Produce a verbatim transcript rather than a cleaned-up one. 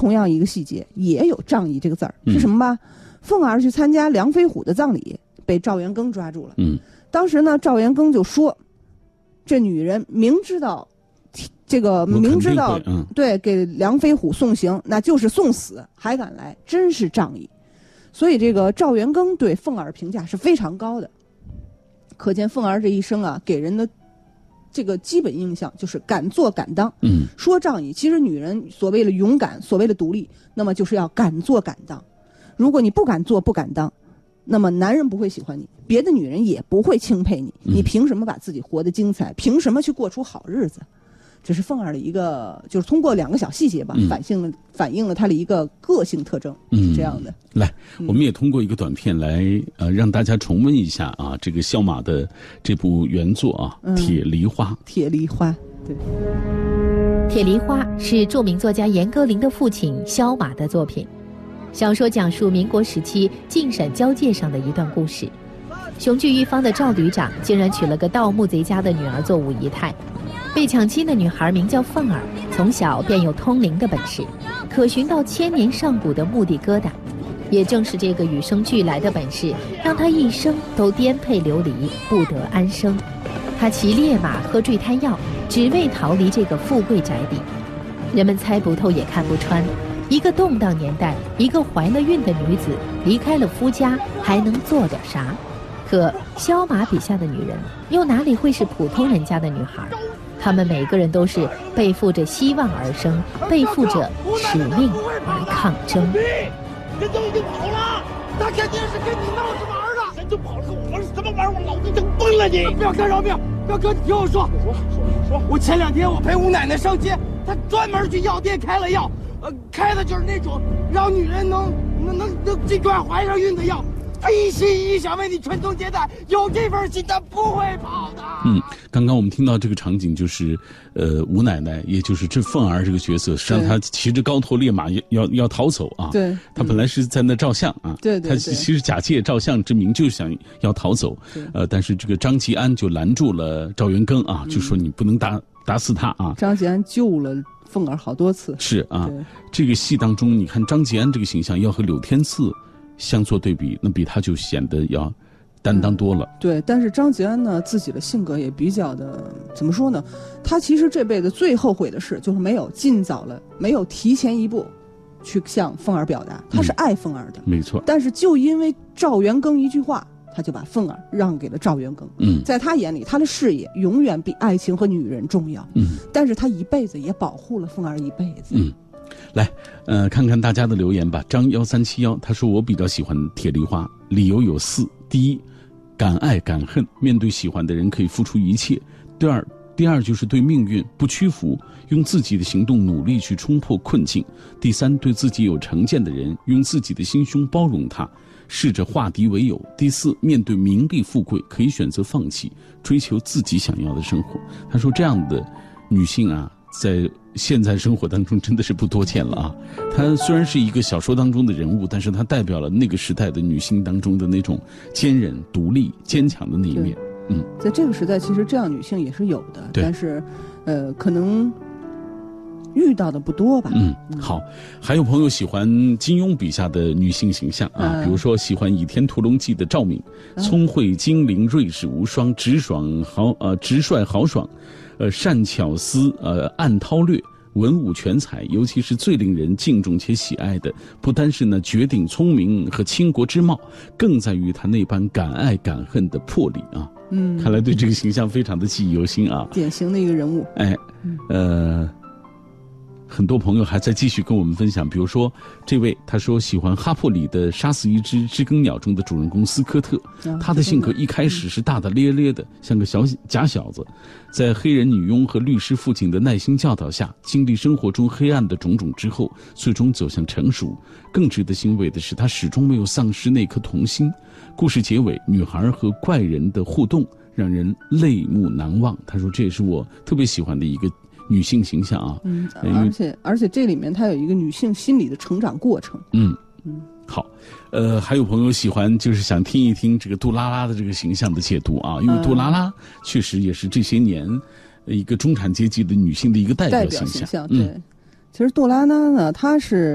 同样一个细节也有仗义这个字儿，是什么吧？凤儿去参加梁飞虎的葬礼，被赵元庚抓住了。 嗯， 当时呢，赵元庚就说，这女人明知道，这个明知道、 嗯、 对给梁飞虎送行，那就是送死，还敢来，真是仗义。所以这个赵元庚对凤儿评价是非常高的，可见凤儿这一生啊，给人的这个基本印象就是敢做敢当。 嗯， 说仗义，其实女人所谓的勇敢，所谓的独立，那么就是要敢做敢当。如果你不敢做不敢当，那么男人不会喜欢你，别的女人也不会钦佩你，你凭什么把自己活得精彩？凭什么去过出好日子？这是凤儿的一个，就是通过两个小细节吧，嗯、反映了反映了她的一个个性特征， 嗯， 是这样的。 来，我们也通过一个短片来呃让大家重温一下啊，这个萧马的这部原作啊，《铁梨花》。 嗯、铁梨花，对。 铁梨花是著名作家严歌苓的父亲萧马的作品。小说讲述民国时期晋陕交界上的一段故事。雄踞一方的赵旅长竟然娶了个盗墓贼家的女儿做五姨太。被抢亲的女孩名叫凤儿，从小便有通灵的本事，可寻到千年上古的墓地疙瘩。也正是这个与生俱来的本事，让她一生都颠沛流离，不得安生。她骑烈马喝坠胎药，只为逃离这个富贵宅邸。人们猜不透也看不穿，一个动荡年代，一个怀了孕的女子离开了夫家，还能做点啥？可萧马笔下的女人，又哪里会是普通人家的女孩？她们每个人都是背负着希望而生，背负着使命而抗争。 人都已经跑了，他肯定是跟你闹着玩的。人都跑了，跟我玩什么玩？我老子整崩了你！不要干扰命！表哥，你听我说，说说说。我前两天我陪吴奶奶上街，她专门去药店开了药，呃，开的就是那种让女人能能能能尽快怀上孕的药。他一心一意想为你传宗接代，有这份心他不会跑的。 嗯，刚刚我们听到这个场景就是，呃，吴奶奶，也就是这凤儿这个角色，实际上她骑着高头烈马要要要逃走啊。 对， 她本来是在那照相啊。 对对对。她其实假借照相之名就想要逃走，呃，但是这个张吉安就拦住了赵元庚啊，就说你不能打打死他啊。 张吉安救了凤儿好多次。 是啊，这个戏当中，你看张吉安这个形象要和柳天赐相做对比，那比他就显得要担当多了。 嗯、对，但是张吉安呢，自己的性格也比较的，怎么说呢？他其实这辈子最后悔的事，就是没有尽早了，没有提前一步去向凤儿表达，他是爱凤儿的， 嗯、没错。 但是就因为赵元庚一句话，他就把凤儿让给了赵元庚。 嗯， 在他眼里，他的事业永远比爱情和女人重要。 嗯， 但是他一辈子也保护了凤儿一辈子。 嗯。来，呃，看看大家的留言吧。张幺三七幺他说我比较喜欢铁梨花，理由有四：第一，敢爱敢恨，面对喜欢的人可以付出一切；第二，第二就是对命运不屈服，用自己的行动努力去冲破困境；第三，对自己有成见的人，用自己的心胸包容他，试着化敌为友；第四，面对名利富贵，可以选择放弃，追求自己想要的生活。他说这样的女性啊，在现在生活当中真的是不多见了啊！她虽然是一个小说当中的人物，但是她代表了那个时代的女性当中的那种坚韧、独立、坚强的那一面。嗯， 在这个时代，其实这样女性也是有的，但是，呃，可能遇到的不多吧。 嗯，好，还有朋友喜欢金庸笔下的女性形象啊，嗯、比如说喜欢《倚天屠龙记》的赵敏，嗯、聪慧精灵、睿智无双、直爽豪呃直率豪爽。呃，善巧思，呃，暗韬略，文武全才，尤其是最令人敬重且喜爱的，不单是呢绝顶聪明和倾国之貌，更在于他那般敢爱敢恨的魄力啊。嗯，看来对这个形象非常的记忆犹新啊。 典型的一个人物。 哎，呃。很多朋友还在继续跟我们分享，比如说这位他说喜欢哈珀里的《杀死一只知更鸟》中的主人公斯科特，他的性格一开始是大大咧咧的，像个小假小子，在黑人女佣和律师父亲的耐心教导下，经历生活中黑暗的种种之后，最终走向成熟。更值得欣慰的是，他始终没有丧失那颗童心。故事结尾，女孩和怪人的互动让人泪目难忘。他说这也是我特别喜欢的一个女性形象啊。 嗯，而且而且这里面它有一个女性心理的成长过程。 嗯嗯，好，呃，还有朋友喜欢就是想听一听这个杜拉拉的这个形象的解读啊，因为杜拉拉确实也是这些年一个中产阶级的女性的一个代表形象。 代表形象，对。嗯，其实杜拉拉呢，她是